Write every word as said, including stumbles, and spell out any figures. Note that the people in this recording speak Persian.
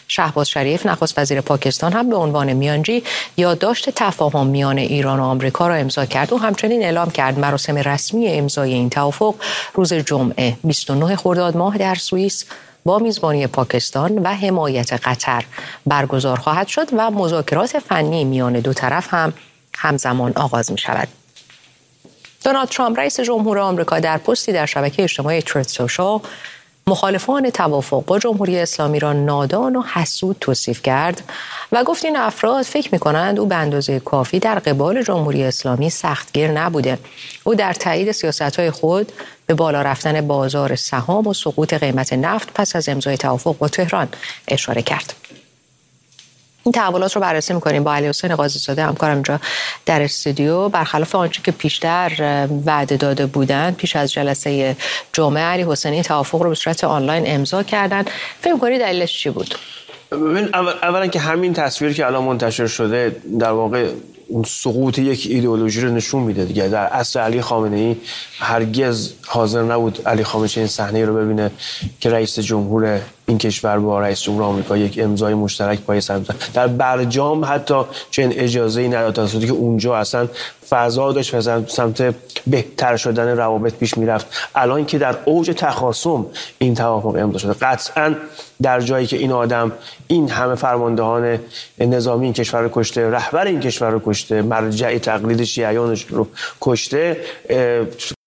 شهباز شریف نخست وزیر پاکستان هم به عنوان میانجی یادداشت تفاهم میان ایران و آمریکا را امضا کرد و همچنین اعلام کرد مراسم رسمی امضای این توافق روز جمعه بیست و نه خرداد ماه در سوئیس با میزبانی پاکستان و حمایت قطر برگزار خواهد شد و مذاکرات فنی میان دو طرف هم همزمان آغاز می شود. دونالد ترامپ رئیس جمهور آمریکا در پستی در شبکه اجتماعی تروت سوشال مخالفان توافق با جمهوری اسلامی را نادان و حسود توصیف کرد و گفت این افراد فکر می‌کنند او به اندازه کافی در قبال جمهوری اسلامی سختگیر نبوده. او در تایید سیاست‌های خود به بالا رفتن بازار سهام و سقوط قیمت نفت پس از امضای توافق با تهران اشاره کرد. این تحولات رو بررسی می‌کنیم با علیحسین قاضی‌زاده همکارم اینجا در استودیو. برخلاف آنچه که پیشتر وعده داده بودند پیش از جلسه جمعه، علیحسین این توافق رو به صورت آنلاین امضا کردن. فکر می‌کنی دلیلش چی بود؟ ببین اول اولا که همین تصویر که الان منتشر شده در واقع اون سقوط یک ایدئولوژی رو نشون میده دیگه. در عصر علی خامنه‌ای هرگز حاضر نبود علی خامنه‌ای این صحنه رو ببینه که رئیس جمهور این کشور با رئیس جمهور آمریکا یک امضای مشترک پای سر می‌ذارن. در برجام حتی چنین اجازه‌ای نداد، تا صورتی که اونجا اصلا فضا داشت مثلا سمت بهتر شدن روابط پیش میرفت. الان که در اوج تخاصم این توافق امضا شده، قطعاً در جایی که این آدم این همه فرماندهان نظامی این کشور رو کشته، رهبر این کشور رو کشته، مرجع تقلید شیعیانش رو کشته،